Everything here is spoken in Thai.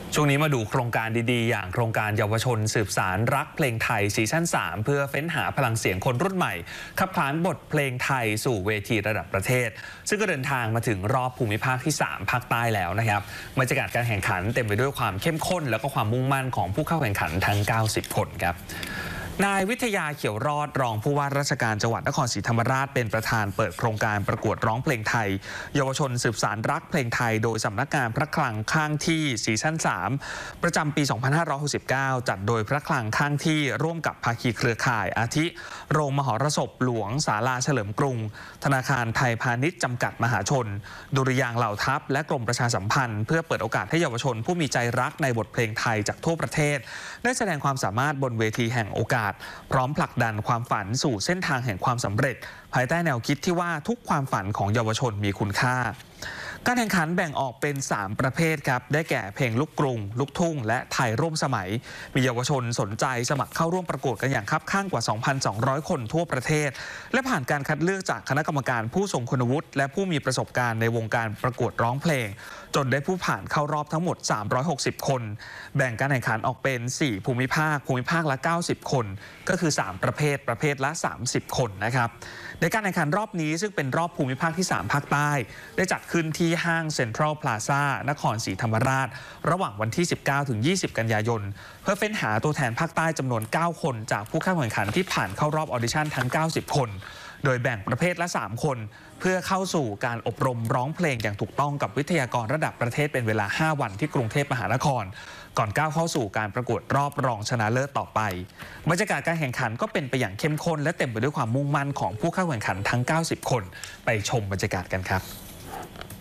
ช่วงนี้มาดูโครงการดีๆอย่างโครงการเยาวชนสืบสารรักเพลงไทยซีซั่น 3 เพื่อเฟ้นหาพลังเสียงคนรุ่นใหม่ขับขานบทเพลงไทยสู่เวทีระดับประเทศซึ่งก็เดินทางมาถึงรอบภูมิภาคที่ 3 ภาคใต้แล้วนะครับบรรยากาศการแข่งขันเต็มไปด้วยความเข้มข้นและก็ความมุ่งมั่นของผู้เข้าแข่งขันทั้ง 90 คนครับนายวิทยาเขียวรอดรองผู้ว่าราชการจังหวัดนครศรีธรรมราชเป็นประธานเปิดโครงการประกวดร้องเพลงไทยเยาวชนสืบสารรักเพลงไทยโดยสำนักงานพระคลังข้างที่ซีซั่น 3 ประจำปี 2569 จัดโดยพระคลังข้างที่ร่วมกับภาคีเครือข่ายอาทิโรงมหรสพหลวงศาลาเฉลิมกรุงธนาคารไทยพาณิชย์จำกัดมหาชนดุริยางค์เหล่าทัพและกรมประชาสัมพันธ์เพื่อเปิดโอกาสให้เยาวชนผู้มีใจรักในบทเพลงไทยจากทั่วประเทศได้แสดงความสามารถบนเวทีแห่งโอกาสพร้อมผลักดันความฝันสู่เส้นทางแห่งความสำเร็จภายใต้แนวคิดที่ว่าทุกความฝันของเยาวชนมีคุณค่าการแข่งขันแบ่งออกเป็น 3 ประเภทครับได้แก่เพลงลูกกรุงลูกทุ่งและไทยร่วมสมัยมีเยาวชนสนใจสมัครเข้าร่วมประกวดกันอย่างคับข้างกว่า 2,200 คนทั่วประเทศและผ่านการคัดเลือกจากคณะกรรมการผู้ทรงคุณวุฒิและผู้มีประสบการณ์ในวงการประกวดร้องเพลงจนได้ผู้ผ่านเข้ารอบทั้งหมด360 คนแบ่งการแข่งขันออกเป็น4ภูมิภาคละ90 คนก็คือ3ประเภทละ30 คนนะครับในการแข่งขันรอบนี้ซึ่งเป็นรอบภูมิภาคที่ 3 ภาคใต้ได้จัดขึ้นที่ห้างเซ็นทรัลพลาซ่านครศรีธรรมราชระหว่างวันที่ 19 ถึง 20 กันยายนเพื่อเฟ้นหาตัวแทนภาคใต้จำนวน 9 คนจากผู้เข้าแข่งขันที่ผ่านเข้ารอบออดิชั่นทั้ง 90 คนโดยแบ่งประเภทละ 3 คนเพื่อเข้าสู่การอบรมร้องเพลงอย่างถูกต้องกับวิทยากรระดับประเทศเป็นเวลา 5 วันที่กรุงเทพมหานครก่อนก้าวเข้าสู่การประกวดรอบรองชนะเลิศต่อไปบรรยากาศการแข่งขันก็เป็นไปอย่างเข้มข้นและเต็มไปด้วยความมุ่งมั่นของผู้เข้าแข่งขันทั้ง 90 คนไปชมบรรยากาศกันครับ